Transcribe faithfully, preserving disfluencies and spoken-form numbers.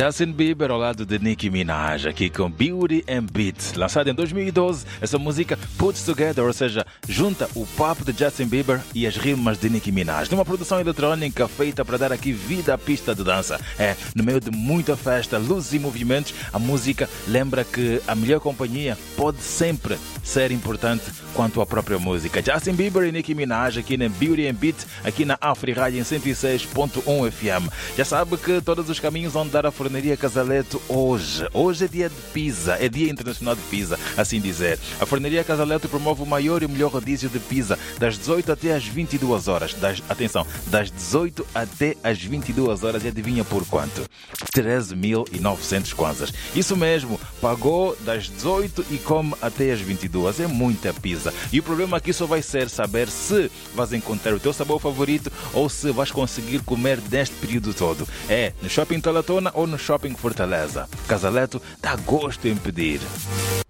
Justin Bieber ao lado de Nicki Minaj, aqui com Beauty and Beat. Lançada em dois mil e doze, essa música puts together, ou seja, junta o papo de Justin Bieber e as rimas de Nicki Minaj, numa produção eletrónica feita para dar aqui vida à pista de dança. É, no meio de muita festa, luzes e movimentos, a música lembra que a melhor companhia pode sempre ser importante quanto à própria música. Justin Bieber e Nicki Minaj aqui na Beauty and Beat, aqui na Afri Rádio em cento e seis ponto um F M. Já sabe que todos os caminhos vão dar a Forneria Casaleto hoje. Hoje é dia de pizza, é dia internacional de pizza, assim dizer. A Forneria Casaleto promove o maior e melhor rodízio de pizza das dezoito até às vinte e duas horas. Das, atenção, das dezoito até às vinte e duas horas, e adivinha por quanto? treze mil e novecentos kwanzas. Isso mesmo, pagou das dezoito e come até às vinte e duas. É muita pizza. E o problema aqui só vai ser saber se vais encontrar o teu sabor favorito ou se vais conseguir comer neste período todo. É no Shopping Talatona ou no Shopping Fortaleza. Casaleto dá gosto em pedir.